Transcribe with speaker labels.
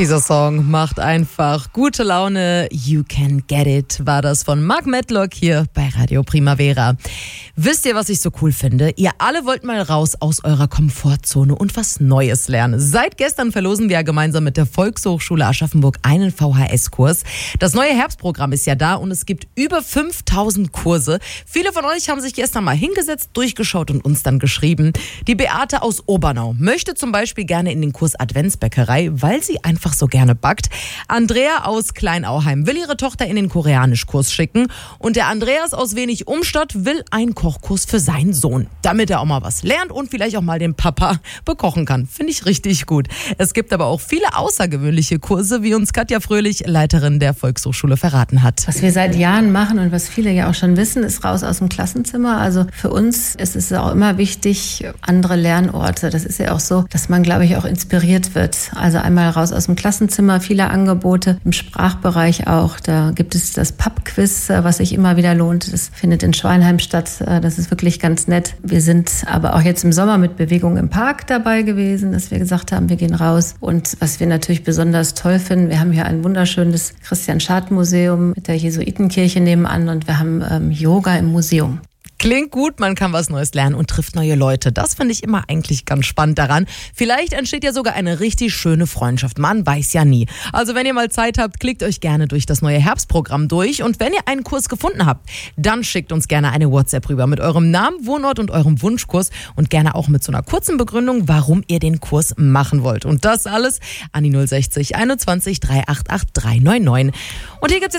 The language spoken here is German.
Speaker 1: Dieser Song macht einfach gute Laune. You Can Get It war das von Mark Medlock hier bei Radio Primavera. Wisst ihr, was ich so cool finde? Ihr alle wollt mal raus aus eurer Komfortzone und was Neues lernen. Seit gestern verlosen wir ja gemeinsam mit der Volkshochschule Aschaffenburg einen VHS-Kurs. Das neue Herbstprogramm ist ja da und es gibt über 5000 Kurse. Viele von euch haben sich gestern mal hingesetzt, durchgeschaut und uns dann geschrieben. Die Beate aus Obernau möchte zum Beispiel gerne in den Kurs Adventsbäckerei, weil sie einfach so gerne backt. Andrea aus Kleinauheim will ihre Tochter in den Koreanischkurs schicken und der Andreas aus Wenig-Umstadt will einen Kochkurs für seinen Sohn, damit er auch mal was lernt und vielleicht auch mal den Papa bekochen kann. Finde ich richtig gut. Es gibt aber auch viele außergewöhnliche Kurse, wie uns Katja Fröhlich, Leiterin der Volkshochschule, verraten hat.
Speaker 2: Was wir seit Jahren machen und was viele ja auch schon wissen, ist raus aus dem Klassenzimmer. Also für uns ist es auch immer wichtig, andere Lernorte. Das ist ja auch so, dass man, glaube ich, auch inspiriert wird. Also einmal raus aus dem Klassenzimmer, viele Angebote im Sprachbereich auch. Da gibt es das Pub-Quiz, was sich immer wieder lohnt. Das findet in Schweinheim statt. Das ist wirklich ganz nett. Wir sind aber auch jetzt im Sommer mit Bewegung im Park dabei gewesen, dass wir gesagt haben, wir gehen raus. Und was wir natürlich besonders toll finden, wir haben hier ein wunderschönes Christian-Schad-Museum mit der Jesuitenkirche nebenan und wir haben Yoga im Museum.
Speaker 1: Klingt gut, man kann was Neues lernen und trifft neue Leute. Das finde ich immer eigentlich ganz spannend daran. Vielleicht entsteht ja sogar eine richtig schöne Freundschaft. Man weiß ja nie. Also wenn ihr mal Zeit habt, klickt euch gerne durch das neue Herbstprogramm durch. Und wenn ihr einen Kurs gefunden habt, dann schickt uns gerne eine WhatsApp rüber mit eurem Namen, Wohnort und eurem Wunschkurs und gerne auch mit so einer kurzen Begründung, warum ihr den Kurs machen wollt. Und das alles an die 060 21 388 399. Und hier gibt's jetzt